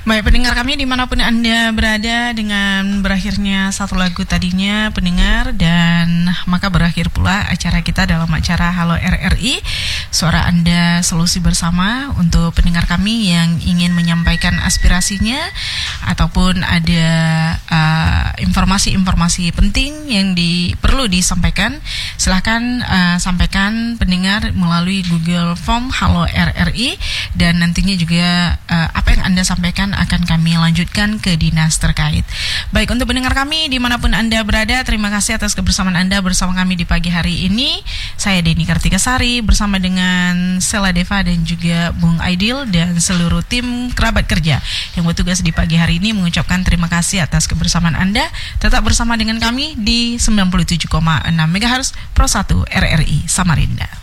Baik pendengar kami dimanapun Anda berada, dengan berakhirnya satu lagu tadinya pendengar, dan maka berakhir pula acara kita dalam acara Halo RRI, suara Anda solusi bersama. Untuk pendengar kami yang ingin menyampaikan aspirasinya ataupun ada informasi-informasi penting yang perlu disampaikan, silahkan sampaikan pendengar melalui Google Form Halo RRI, dan nantinya juga apa yang Anda sampaikan akan kami lanjutkan ke dinas terkait. Baik, untuk pendengar kami dimanapun Anda berada, terima kasih atas kebersamaan Anda bersama kami di pagi hari ini. Saya Deni Kartikasari bersama dengan Sela Deva dan juga Bung Aidil dan seluruh tim kerabat kerja yang bertugas di pagi hari ini mengucapkan terima kasih atas kebersamaan Anda. Tetap bersama dengan kami di 97,6 MHz Pro 1 RRI Samarinda.